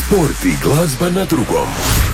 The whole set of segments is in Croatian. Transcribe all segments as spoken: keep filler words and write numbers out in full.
Sport i glazba na drugom.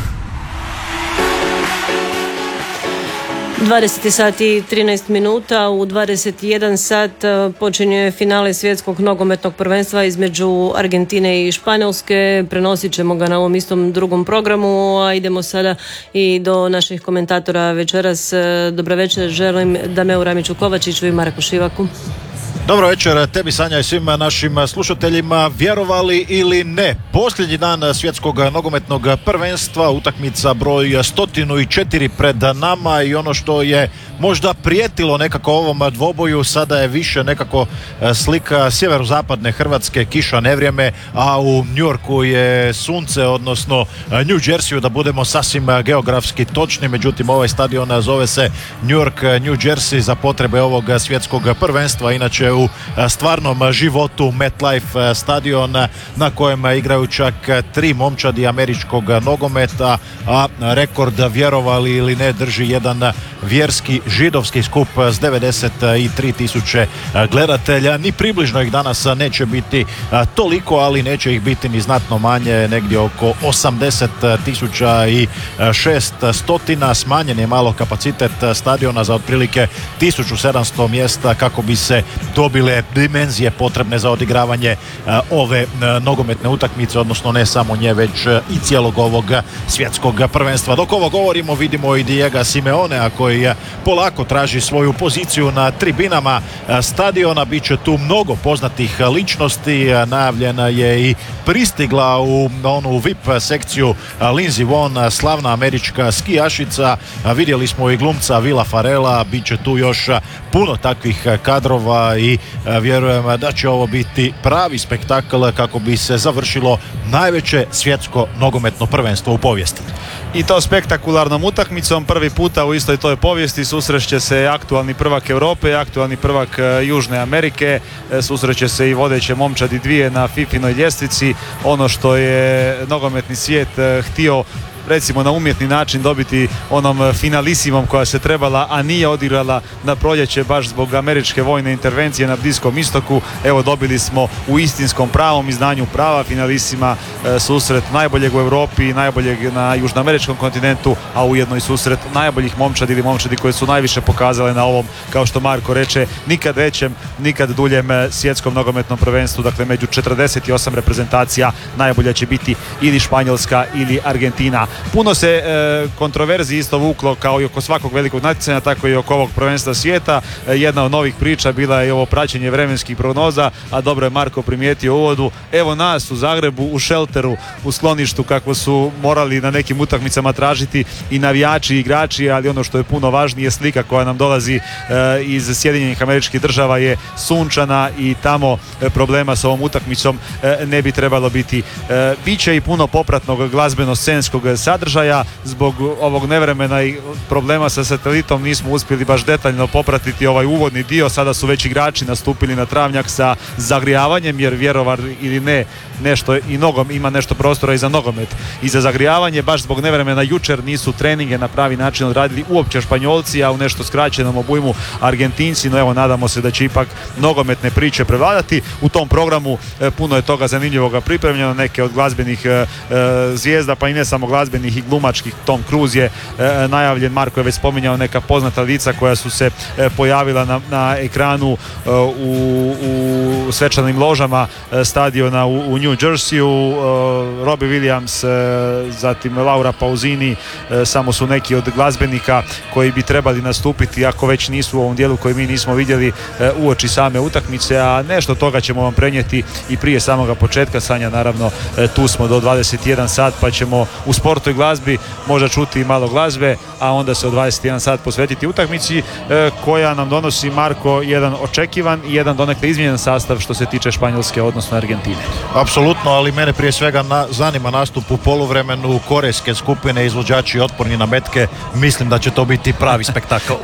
dvadeset sati i trinaest minuta, u dvadeset jedan sat počinje finale svjetskog nogometnog prvenstva između Argentine i Španjolske. Prenosit ćemo ga na ovom istom drugom programu, a idemo sada i do naših komentatora večeras. Dobro večer, želim Dameu Ramiću Kovačiću i Marku Šivaku. Dobro večer tebi, Sanja, i svim našim slušateljima. Vjerovali ili ne, posljednji dan svjetskog nogometnog prvenstva, utakmica broj sto četiri pred nama, i ono što je možda prijetilo nekako ovom dvoboju sada je više nekako slika sjeverozapadne Hrvatske, kiša, nevrijeme, a u New Yorku je sunce, odnosno New Jerseyu, da budemo sasvim geografski točni. Međutim, ovaj stadion zove se New York, New Jersey za potrebe ovog svjetskog prvenstva. Inače u stvarnom životu MetLife stadion na kojem igraju čak tri momčadi američkog nogometa, a rekord, vjerovali ili ne, drži jedan vjerski židovski skup s devedeset tri tisuće gledatelja. Ni približno ih danas neće biti toliko, ali neće ih biti ni znatno manje, negdje oko osamdeset tisuća šessto. Smanjen je malo kapacitet stadiona za otprilike tisuću sedamsto mjesta kako bi se dobile dimenzije potrebne za odigravanje ove nogometne utakmice, odnosno ne samo nje, već i cijelog ovog svjetskog prvenstva. Dok ovo govorimo, vidimo i Diego Simeonea koji polako traži svoju poziciju na tribinama stadiona. Biće tu mnogo poznatih ličnosti. Najavljena je i pristigla u onu V I P sekciju Lindsey Vonn, slavna američka skijašica. Vidjeli smo i glumca Willa Ferrella. Biće tu još puno takvih kadrova i vjerujem da će ovo biti pravi spektakl kako bi se završilo najveće svjetsko nogometno prvenstvo u povijesti. I to spektakularnom utakmicom. Prvi puta u istoj toj povijesti susreće se aktualni prvak Europe i aktualni prvak Južne Amerike. Susreće se i vodeće momčadi dvije na fifinoj ljestvici. Ono što je nogometni svijet htio, recimo na umjetni način, dobiti onom finalisimom koja se trebala, a nije odigrala na proljeće baš zbog američke vojne intervencije na Bliskom istoku. Evo, dobili smo u istinskom pravom izdanju prava finalisima e, susret najboljeg u Europi i najboljeg na južnoameričkom kontinentu, a ujedno i susret najboljih momčadi ili momčadi koje su najviše pokazale na ovom, kao što Marko reče, nikad većem, nikad duljem svjetskom nogometnom prvenstvu. Dakle, među četrdeset osam reprezentacija najbolja će biti ili Španjolska ili Argentina. Puno se e, kontroverzi isto vuklo kao i oko svakog velikog natjecanja, tako i oko ovog prvenstva svijeta. E, jedna od novih priča bila je ovo praćenje vremenskih prognoza, a dobro je Marko primijetio u uvodu. Evo nas u Zagrebu, u šelteru, u skloništu, kako su morali na nekim utakmicama tražiti i navijači i igrači, ali ono što je puno važnije, slika koja nam dolazi e, iz Sjedinjenih Američkih Država je sunčana i tamo e, problema s ovom utakmicom e, ne bi trebalo biti. E, biće i puno popratnog glazbeno-scenskog sadržaja. Zbog ovog nevremena i problema sa satelitom nismo uspjeli baš detaljno popratiti ovaj uvodni dio. Sada su već igrači nastupili na travnjak sa zagrijavanjem, jer vjerovar ili ne, nešto i nogom ima nešto prostora i za nogomet i za zagrijavanje. Baš zbog nevremena jučer nisu treninge na pravi način odradili uopće Španjolci, a u nešto skraćenom obujmu Argentinci. No evo, nadamo se da će ipak nogometne priče prevladati. U tom programu e, puno je toga zanimljivoga pripremljeno. Neke od glazbenih e, e, zvijezda, pa i ne samo glazbenih i glumačkih. Tom Cruise je e, najavljen. Marko je već spominjao neka poznata lica koja su se e, pojavila na, na ekranu e, u, u svečanim ložama e, stadiona u, u New Jerseyu. E, Robbie Williams, e, zatim Laura Pausini, e, samo su neki od glazbenika koji bi trebali nastupiti, ako već nisu u ovom dijelu koji mi nismo vidjeli e, uoči same utakmice, a nešto toga ćemo vam prenijeti i prije samoga početka. Sanja, naravno, e, tu smo do dvadeset jedan sat, pa ćemo u sportu i glazbi možda čuti malo glazbe, a onda se od dvadeset jedan sat posvetiti utakmici e, koja nam donosi, Marko, jedan očekivan i jedan donekle izmijenjen sastav što se tiče Španjolske, odnosno Argentine. Apsolutno, ali mene prije svega na, zanima nastup u poluvremenu korejske skupine, izvođači otporni na metke. Mislim da će to biti pravi spektakl.